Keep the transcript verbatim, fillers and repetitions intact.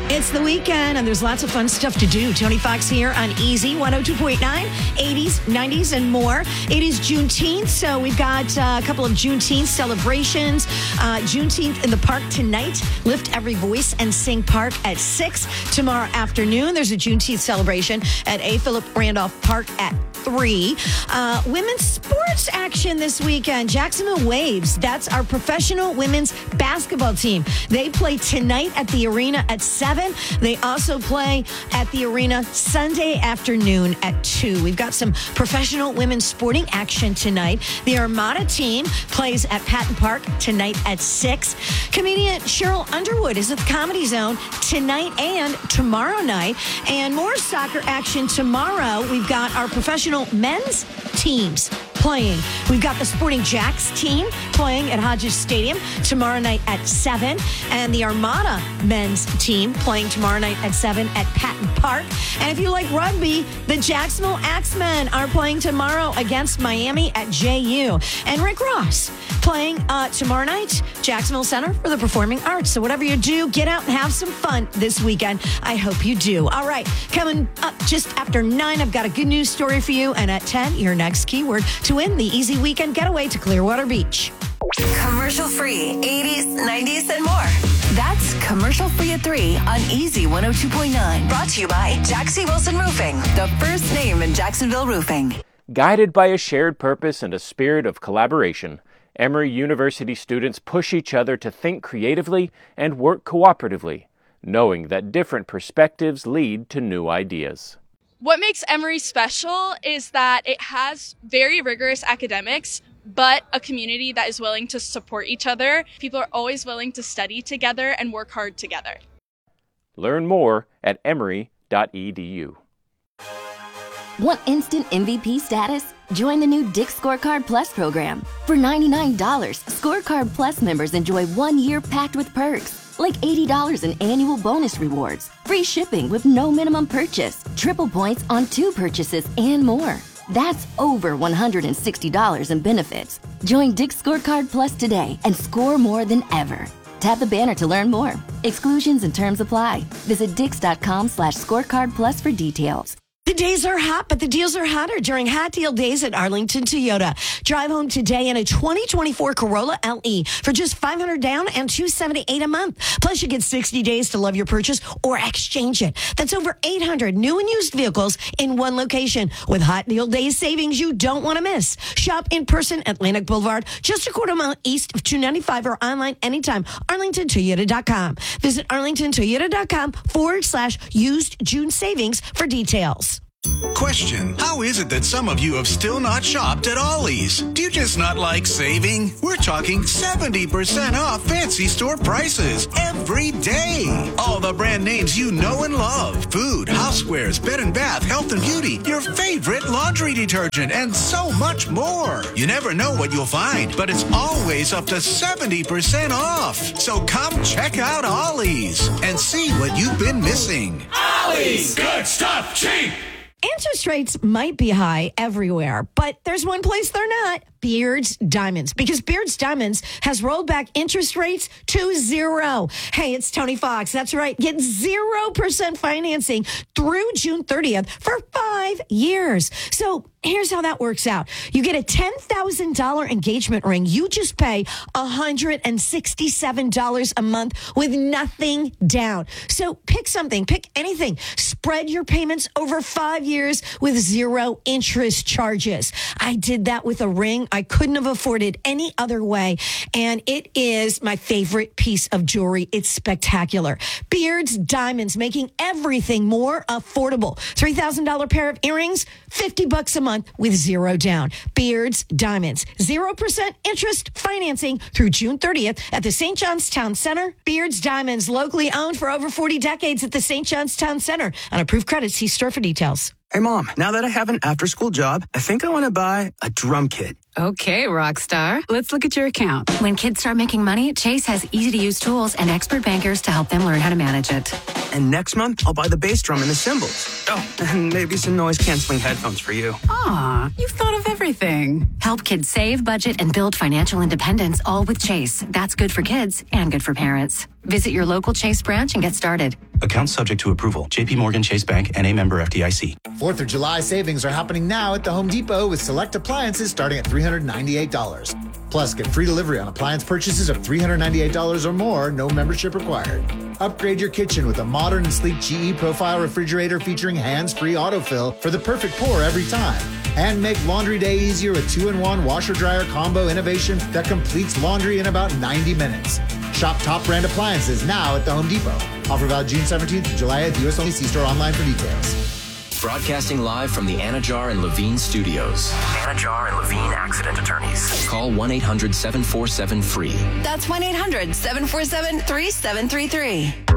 It's the weekend, and there's lots of fun stuff to do. Tony Fox here on Easy one oh two point nine, eighties, nineties, and more. It is Juneteenth, so we've got uh, a couple of Juneteenth celebrations. Uh, Juneteenth in the park tonight. Lift Every Voice and Sing Park at six. Tomorrow afternoon, there's a Juneteenth celebration at A. Philip Randolph Park at three. Uh, women's sports action this weekend. Jacksonville Waves, that's our professional women's basketball team. They play tonight at the arena at seven. They also play at the arena Sunday afternoon at two. We've got some professional women's sporting action tonight. The Armada team plays at Patton Park tonight at six. Comedian Cheryl Underwood is at the Comedy Zone tonight and tomorrow night. And more soccer action tomorrow. We've got our professional men's teams playing. We've got the Sporting Jacks team playing at Hodges Stadium tomorrow night at seven, and the Armada men's team playing tomorrow night at seven at Patton Park. And if you like rugby, the Jacksonville Axemen are playing tomorrow against Miami at J U. And Rick Ross playing uh, tomorrow night, Jacksonville Center for the Performing Arts. So whatever you do, get out and have some fun this weekend. I hope you do. All right, coming up just after nine, I've got a good news story for you. And at ten, your next keyword to win the easy weekend getaway to Clearwater Beach. Commercial free, eighties, nineties, and more. That's commercial free at three on Easy one oh two point nine. Brought to you by Jaxie Wilson Roofing, the first name in Jacksonville roofing. Guided by a shared purpose and a spirit of collaboration, Emory University students push each other to think creatively and work cooperatively, knowing that different perspectives lead to new ideas. What makes Emory special is that it has very rigorous academics, but a community that is willing to support each other. People are always willing to study together and work hard together. Learn more at emory dot e d u. Want instant M V P status? Join the new Dick's Scorecard Plus program. For ninety-nine dollars, Scorecard Plus members enjoy one year packed with perks, like eighty dollars in annual bonus rewards, free shipping with no minimum purchase, triple points on two purchases, and more. That's over one hundred sixty dollars in benefits. Join Dick's Scorecard Plus today and score more than ever. Tap the banner to learn more. Exclusions and terms apply. Visit dix.com slash scorecard plus for details. The days are hot, but the deals are hotter during Hot Deal Days at Arlington Toyota. Drive home today in a twenty twenty-four Corolla L E for just five hundred dollars down and two hundred seventy-eight dollars a month. Plus, you get sixty days to love your purchase or exchange it. That's over eight hundred new and used vehicles in one location with Hot Deal Days savings you don't want to miss. Shop in person at Atlantic Boulevard, just a quarter mile east of two ninety-five, or online anytime. Arlington Toyota dot com. Visit Arlington Toyota dot com forward slash used June savings for details. Question: how is it that some of you have still not shopped at Ollie's? Do you just not like saving? We're talking seventy percent off fancy store prices every day. All the brand names you know and love. Food, housewares, bed and bath, health and beauty, your favorite laundry detergent, and so much more. You never know what you'll find, but it's always up to seventy percent off. So come check out Ollie's and see what you've been missing. Ollie's, good stuff, cheap. Interest rates might be high everywhere, but there's one place they're not. Beards Diamonds, because Beards Diamonds has rolled back interest rates to zero. Hey, it's Tony Fox. That's right. Get zero percent financing through June thirtieth for five years. So here's how that works out. You get a ten thousand dollars engagement ring. You just pay one hundred sixty-seven dollars a month with nothing down. So pick something, pick anything. Spread your payments over five years with zero interest charges. I did that with a ring I couldn't have afforded any other way. And it is my favorite piece of jewelry. It's spectacular. Beards Diamonds, making everything more affordable. three thousand dollars pair of earrings, fifty bucks a month with zero down. Beards Diamonds, zero percent interest financing through June thirtieth at the Saint John's Town Center. Beards Diamonds, locally owned for over forty decades at the Saint John's Town Center. On approved credit, see store for details. Hey, Mom, now that I have an after-school job, I think I want to buy a drum kit. Okay, rock star. Let's look at your account. When kids start making money, Chase has easy-to-use tools and expert bankers to help them learn how to manage it. And next month, I'll buy the bass drum and the cymbals. Oh, and maybe some noise-canceling headphones for you. Aw, you've thought of everything. Help kids save, budget, and build financial independence, all with Chase. That's good for kids and good for parents. Visit your local Chase branch and get started. Account subject to approval. J P Morgan Chase Bank and a member F D I C. fourth of July savings are happening now at the Home Depot with select appliances starting at three hundred ninety-eight dollars. Plus, get free delivery on appliance purchases of three hundred ninety-eight dollars or more, no membership required. Upgrade your kitchen with a modern and sleek G E Profile refrigerator featuring hands-free autofill for the perfect pour every time. And make laundry day easier with two-in-one washer-dryer combo innovation that completes laundry in about ninety minutes. Shop top brand appliances now at the Home Depot. Offer valid June seventeenth to July eighth. U S only. See store online for details. Broadcasting live from the Anajar and Levine studios. Anajar and Levine accident attorneys. Call one eight hundred seven four seven free. That's one eight hundred seven four seven three seven three three.